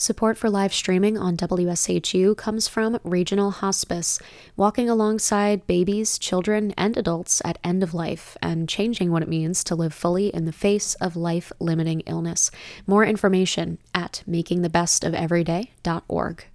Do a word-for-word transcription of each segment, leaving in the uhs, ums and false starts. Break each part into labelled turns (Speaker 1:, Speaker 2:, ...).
Speaker 1: Support for live streaming on W S H U comes from Regional Hospice, walking alongside babies, children, and adults at end of life and changing what it means to live fully in the face of life-limiting illness. More information at making the best of everyday dot org.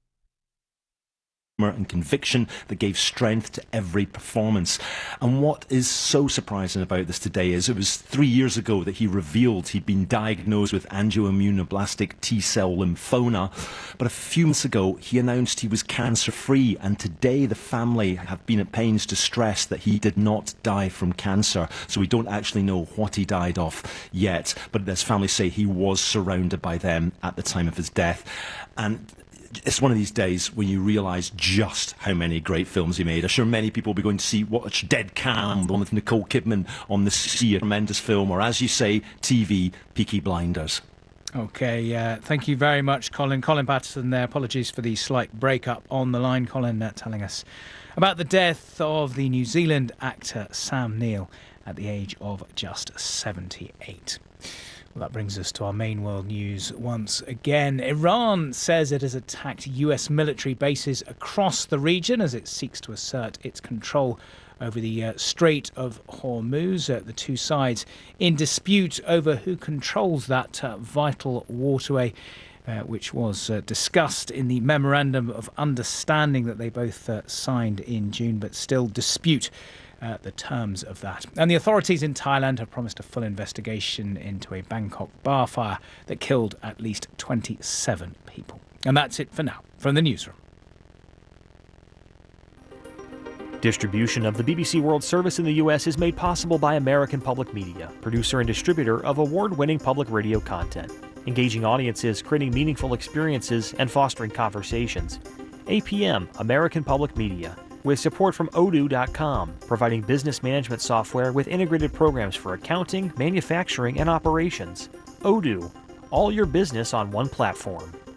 Speaker 2: And conviction that gave strength to every performance. And what is so surprising about this today is it was three years ago that he revealed he'd been diagnosed with angioimmunoblastic T-cell lymphoma. But a few months ago, he announced he was cancer-free. And today, the family have been at pains to stress that he did not die from cancer. So we don't actually know what he died of yet. But as families say, he was surrounded by them at the time of his death. And it's one of these days when you realise just how many great films he made. I'm sure many people will be going to see watch Dead Calm, the one with Nicole Kidman on the sea, a tremendous film, or as you say, T V, Peaky Blinders.
Speaker 3: Okay, uh, thank you very much, Colin. Colin Patterson there. Apologies for the slight break-up on the line. Colin uh, telling us about the death of the New Zealand actor Sam Neill at the age of just seventy-eight. Well, that brings us to our main world news once again. Iran says it has attacked U S military bases across the region as it seeks to assert its control over the uh, Strait of Hormuz. Uh, the two sides in dispute over who controls that uh, vital waterway, uh, which was uh, discussed in the Memorandum of Understanding that they both uh, signed in June, but still dispute Uh, the terms of that. And the authorities in Thailand have promised a full investigation into a Bangkok bar fire that killed at least twenty-seven people. And that's it for now from the newsroom.
Speaker 4: Distribution of the B B C World Service in the U S is made possible by American Public Media, producer and distributor of award-winning public radio content, engaging audiences, creating meaningful experiences, and fostering conversations. A P M, American Public Media, with support from odoo dot com, providing business management software with integrated programs for accounting, manufacturing, and operations. Odoo, all your business on one platform.